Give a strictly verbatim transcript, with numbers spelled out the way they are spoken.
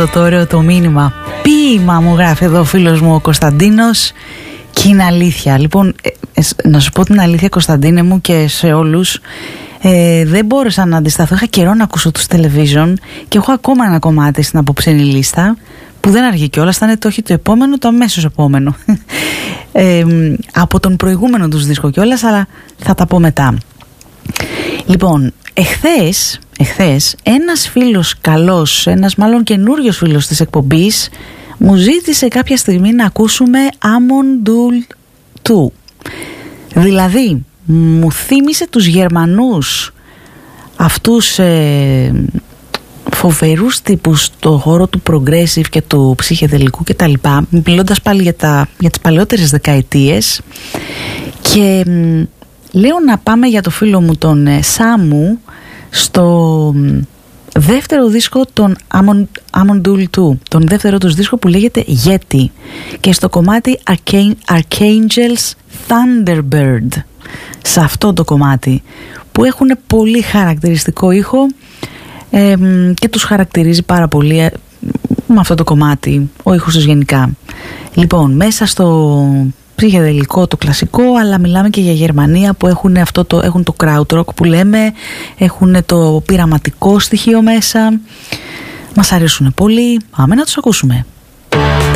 αυτό το ωραίο το μήνυμα. Ποίημα μου γράφει εδώ ο φίλος μου ο Κωνσταντίνος. Και είναι αλήθεια. Λοιπόν, ε, ε, να σου πω την αλήθεια, Κωνσταντίνε μου, και σε όλους, ε, δεν μπόρεσα να αντισταθώ. Είχα καιρό να ακούσω τους television και έχω ακόμα ένα κομμάτι στην απόψινή λίστα που δεν αργεί κιόλας, θα είναι το όχι το επόμενο, το αμέσως επόμενο. ε, από τον προηγούμενο τους δίσκο κιόλας, αλλά θα τα πω μετά. Λοιπόν, εχθές, εχθές ένας φίλος καλός, ένας μάλλον καινούριος φίλος της εκπομπής, μου ζήτησε κάποια στιγμή να ακούσουμε Amon Düül δύο. Δηλαδή, μου θύμισε τους Γερμανούς, αυτούς ε, φοβερούς τύπους στο χώρο του progressive και του ψυχεδελικού κτλ. Μιλώντας πάλι για, τα, για τις παλαιότερες δεκαετίες. Και μ, λέω να πάμε για το φίλο μου τον ε, Σάμου στο μ, δεύτερο δίσκο των Amon, Amon Düül δύο, τον δεύτερο τους δίσκο που λέγεται Yeti, και στο κομμάτι Archangel's Thunderbird. Σε αυτό το κομμάτι που έχουν πολύ χαρακτηριστικό ήχο ε, και τους χαρακτηρίζει πάρα πολύ ε, με αυτό το κομμάτι ο ήχος τους γενικά. Λοιπόν, μέσα στο ψυχεδελικό το κλασικό, αλλά μιλάμε και για Γερμανία που έχουν, αυτό το, έχουν το krautrock που λέμε, έχουν το πειραματικό στοιχείο μέσα, μας αρέσουν πολύ. Πάμε να τους ακούσουμε.